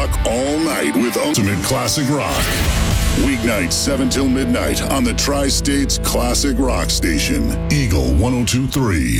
rock all night with Ultimate Classic Rock. Weeknights 7 till midnight on the Tri-States Classic Rock Station, Eagle 102.3.